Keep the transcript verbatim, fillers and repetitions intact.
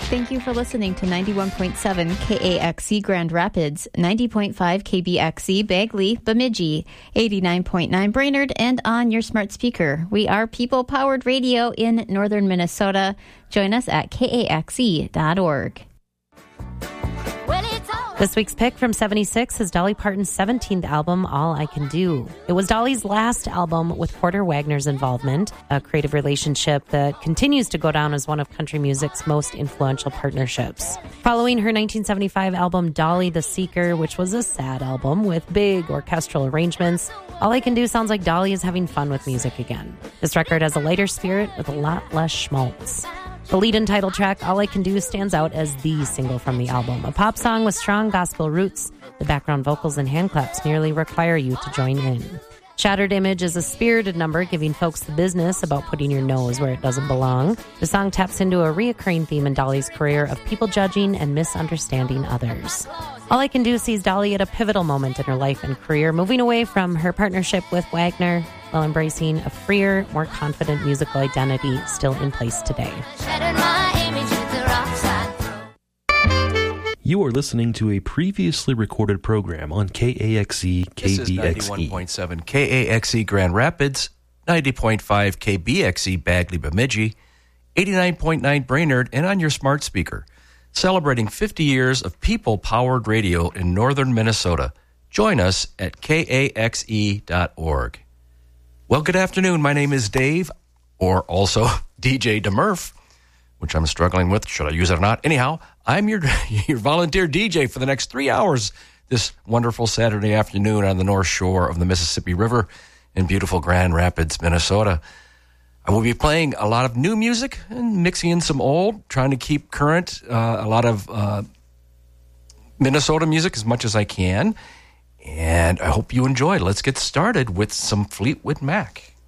Thank you for listening to ninety-one point seven K A X C Grand Rapids, ninety point five K B X C Bagley, Bemidji, eighty-nine point nine Brainerd, and on your smart speaker. We are people-powered radio in northern Minnesota. Join us at K A X E dot org. This week's pick from seventy-six is Dolly Parton's seventeenth album, All I Can Do. It was Dolly's last album with Porter Wagner's involvement, a creative relationship that continues to go down as one of country music's most influential partnerships. Following her nineteen seventy-five album, Dolly the Seeker, which was a sad album with big orchestral arrangements, All I Can Do sounds like Dolly is having fun with music again. This record has a lighter spirit with a lot less schmaltz. The lead and title track, All I Can Do, stands out as the single from the album. A pop song with strong gospel roots, the background vocals and hand claps nearly require you to join in. Shattered Image is a spirited number giving folks the business about putting your nose where it doesn't belong. The song taps into a reoccurring theme in Dolly's career of people judging and misunderstanding others. All I Can Do sees Dolly at a pivotal moment in her life and career, moving away from her partnership with Wagner while embracing a freer, more confident musical identity still in place today. You are listening to a previously recorded program on K A X E K B X E. This is ninety-one point seven K A X E Grand Rapids, ninety point five K B X E Bagley Bemidji, eighty-nine point nine Brainerd, and on your smart speaker. Celebrating fifty years of people-powered radio in northern Minnesota. Join us at K A X E dot org. Well, good afternoon. My name is Dave, or also D J DeMurph, which I'm struggling with. Should I use it or not? Anyhow, I'm your, your volunteer D J for the next three hours this wonderful Saturday afternoon on the North Shore of the Mississippi River in beautiful Grand Rapids, Minnesota. I will be playing a lot of new music and mixing in some old, trying to keep current uh, a lot of uh, Minnesota music as much as I can. And I hope you enjoy. Let's get started with some Fleetwood Mac.